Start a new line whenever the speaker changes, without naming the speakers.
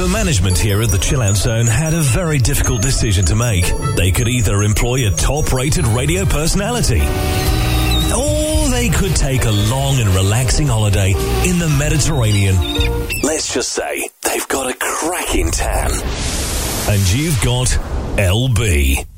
The management here at the Chill Out Zone had a very difficult decision to make. They could either employ a top-rated radio personality, or they could take a long and relaxing holiday in the Mediterranean. Let's just say they've got a cracking tan. And you've got LB.